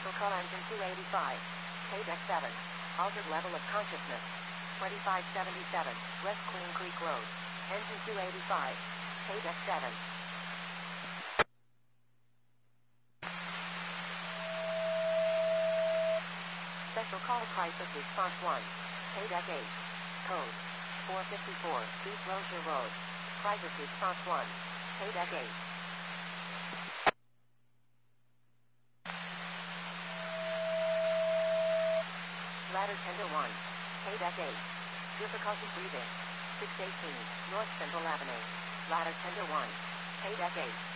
Special call engine 285. KDEC 7. Altered level of consciousness. 2577. West Queen Creek Road. Engine 285. KDEC 7. Special call crisis response 1. KDEC 8. Code 454. East Rozier Road. Crisis response 1. KDEC 8. Ladder tender 1. KDEC 8. Difficulty breathing. 618. North Central Avenue. Ladder tender 1. KDEC 8.